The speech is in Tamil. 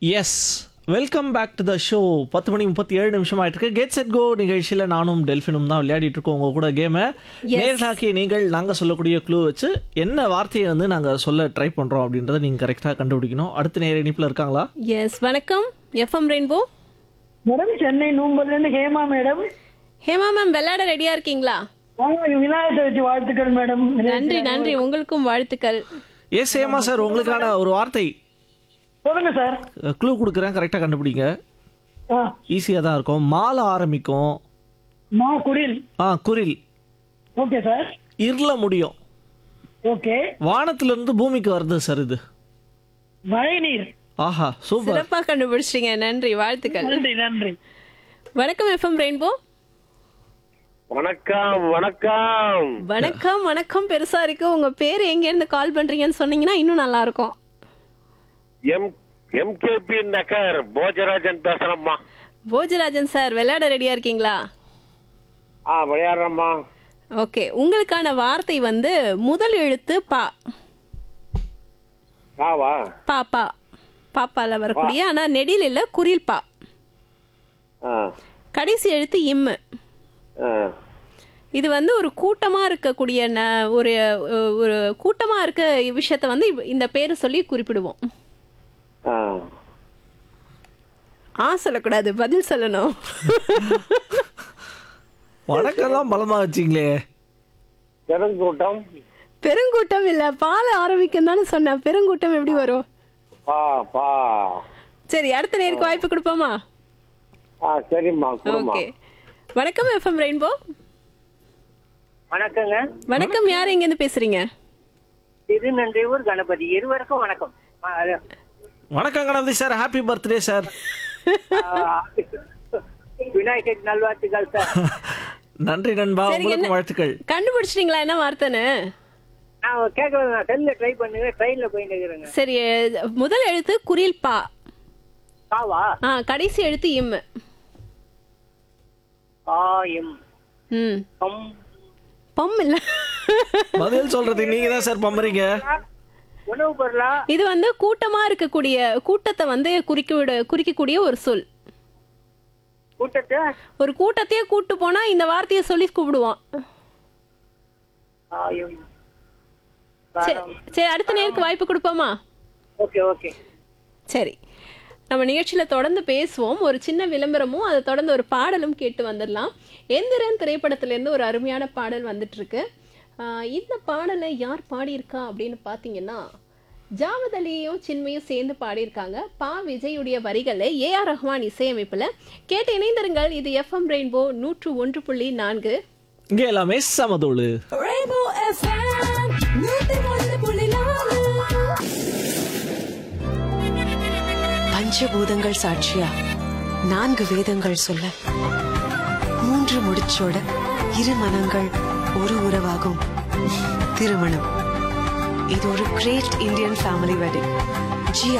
Yes welcome back to the show. 10:37 ஆயிட்டு இருக்கு. கெட் செட் கோ நிகழ்ச்சியில் நானும் டெல்ஃபினும் தான் விளையாடிட்டு இருக்கோம் உங்க கூட கேமை. நேர்களாக்கி நீங்கள் நாங்கள் சொல்லக்கூடிய க்ளூ வச்சு என்ன வார்த்தையை வந்து நாங்கள் சொல்ல ட்ரை பண்ணுறோம் அப்படின்றத நீங்கள் கரெக்டாக கண்டுபிடிக்கணும். அடுத்த நேர இணைப்பில் இருக்காங்களா? எஸ் வணக்கம் எஃப்எம் ரெயின்போ. மேடம் சென்னை நூம்பல்ல இருந்து ஹேமா மேடம். ஹேமா மேம் விளையாட ரெடியா இருக்கீங்களா? விநாயகர் சதுர்த்தி வாழ்த்துக்கள் மேடம். நன்றி நன்றி, உங்களுக்கும் வாழ்த்துக்கள். எஸ் ஏமா சார், உங்களுக்கான ஒரு வார்த்தை சொல்லுங்க சார். க்ளூ கொடுக்குறேன், கரெக்டாக கண்டுபிடிங்க. ஈஸியாக தான் இருக்கும். மால ஆரம்பிக்கும். மா குடில். குரில். Okay sir. இருள முடியும். ஓகே. வானத்திலிருந்து பூமிக்கு வருது சார் இது. மழை நீர். ஆஹா, சூப்பர். சிறப்பா கண்டுபிடிச்சிட்டீங்க, நன்றி, வாழ்த்துக்கள். நன்றி நன்றி. வணக்கம் எஃப்எம் ரெயின்போ. வணக்கம் வணக்கம் வணக்கம் வணக்கம், பெருசா இருக்கு. உங்க பேர் எங்க இருந்து கால் பண்றீங்கன்னு சொன்னீங்கன்னா இன்னும் நல்லா இருக்கும். எம்கேபி நகர் போஜராஜன் பேசுறேம்மா. போஜராஜன் சார், விளையாட ரெடியா இருக்கீங்களா? விளையாடுறேம்மா. ஓகே, உங்களுக்கான வார்த்தை வந்து முதல் எழுத்து பா. வா பாப்பா, பாப்பால வரக்கூடிய, ஆனா நெடில் இல்ல, குரில் பா. கடைசி எழுத்து இம்மு. இது வந்து ஒரு கூட்டமா இருக்கக்கூடிய ஒரு ஒரு கூட்டமா இருக்க விஷயத்த வந்து இந்த பேரு சொல்லி குறிப்பிடுவோம். சொல்லக்கூடாது, பதில் சொல்லணும். வணக்கம்லாம் பலமா வச்சிங்களே. பெருங்கூட்டம். பெருங்கூட்டம் இல்ல, பால ஆரம்பிக்கும் தானே சொன்னேன். பெருங்கூட்டம் எப்படி வரும்? சரி, அடுத்த நேருக்கு வாய்ப்பு கொடுப்போமா? சரிம்மா. ஓகே. வணக்கம் எஃப்எம் ரெயின்போ. வணக்கங்க. வணக்கம், யார் எங்க இருந்து பேசுறீங்க? திருநன்றியூர் கணபதி. இருவருக்கும் வணக்கம். வணக்கம் Ganapathi sir, happy birthday sir. Vinayagar நல்வாழ்த்துக்கள் சார். நன்றி நண்பா, சரி, உங்களுக்கு என்ன வாழ்த்துக்கள். கண்டுபிடிச்சிட்டீங்களா என்ன வார்த்தைன்னு? நான் கேட்கறது, நான் செல்ல ட்ரை பண்ணுங்க, ட்ரெயின்ல போயிட்டு இருக்கிறேங்க. சரி, முதல் எழுத்து குரில் பா. காவா. கடைசி எழுத்து இம். ஆயம். பம். பம் இல்ல. பதில் சொல்றது நீங்க தான் சார் பம்பறீங்க. உணவு பொருளா? இது வந்து கூட்டமா இருக்கக்கூடிய, கூட்டத்தை வந்து குறிக்கக்கூடிய ஒரு சொல். கூட்டத்தை? ஒரு கூட்டத்தையே கூட்டு போனா இந்த வார்த்தையை சொல்லி கூப்பிடுவோம். ஆயம். சரி, அடுத்த நேருக்கு வாய்ப்பு கொடுப்போமா? Okay okay. சரி, நம்ம நிகழ்ச்சியில தொடர்ந்து பேசுவோம். ஒரு சின்ன விளம்பரமும் அதை தொடர்ந்து ஒரு பாடலும் கேட்டு வந்துடலாம். எந்திரன் திரைப்படத்திலேருந்து ஒரு அருமையான பாடல் வந்துட்டு இருக்கு. இந்த பாடலை யார் பாடியிருக்கா அப்படின்னு பார்த்தீங்கன்னா, ஜாவத் அலியும் சின்மையும் சேர்ந்து பாடியிருக்காங்க. விஜயுடைய வரிகளை ஏஆர் ரஹ்மான் இசையமைப்பில். கேட்டு இணைந்திருங்கள். இது எஃப்எம் ரெயின்போ 101.4. இங்கே எல்லாமே சமதோளு. பஞ்சபூதங்கள் சாட்சியா, 4 வேதங்கள் சொல்ல, 3 முடிச்சோட இரு மனங்கள் ஒரு உறவாகும். திருமணம். இது ஒரு கிரேட் இந்தியன் ஃபேமிலி வெட்டிங்.